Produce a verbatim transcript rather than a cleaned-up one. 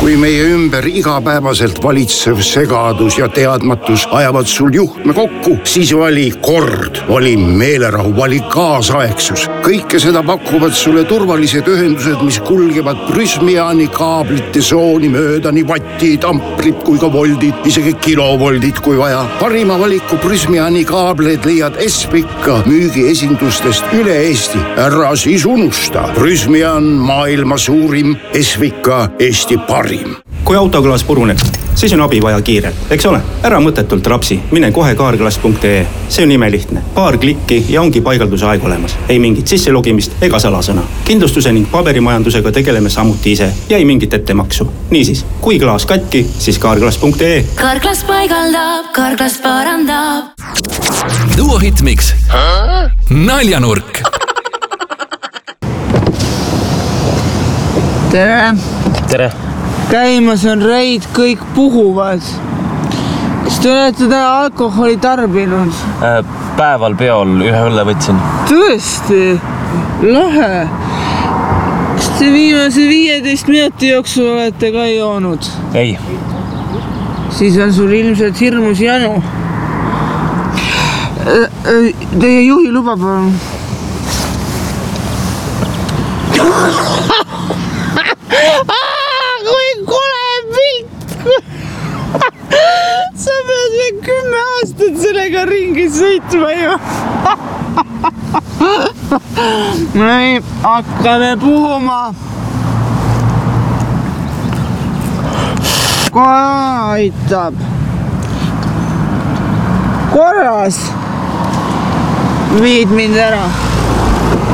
kui meie ümber igapäevaselt valitsev segadus ja teadmatus ajavad sul juhtme kokku, siis vali kord, vali meelerahu, vali kaasaegsus. Kõike seda pakuvad sulle turvalised ühendused, mis kulgevad Prysmiani kaablite sooni mööda, nii vattid, amprid kui ka voldid, isegi kilovoldid kui vaja. Parima valiku Prysmiani kaableid leiad Esvika müügiesindustest üle Eesti. Ära siis unusta. Prysmian maailma suurim, Esvika Eesti parim. Kui autoklaas puruneb, siis on abi vaja kiirelt, eks ole? Ära mõttetult rapsi, mine kohe kaarglass punkt ee. See on imelihtne. Paar klikki ja ongi paigalduse aeg olemas. Ei mingit sisselogimist ega salasõna. Kindlustuse ning paberimajandusega tegeleme samuti ise ja ei mingit ettemaksu. Niisiis, kui klaas katki, siis kaarglass punkt ee. Kaarglass paigaldab, kaarglass parandab. Duo Hitmix. Naljanurk. Tere. Tere. Käimas on reid, kõik puhuvad. Kas te olete täna alkoholi tarbinud? Päeval peol ühe õlle võtsin. Tõesti? Lahe. Kas te viimase viieteist minuti jooksul olete ka joonud? Ei. Siis on sul ilmselt hirmus janu. Teie juhi luba palun. Kui kole pilt! Sa pead veel kümme aastat sellega ringi sõitma ju. Nii, hakkame puhuma. Kohe aitab. Korras. Viid mind ära.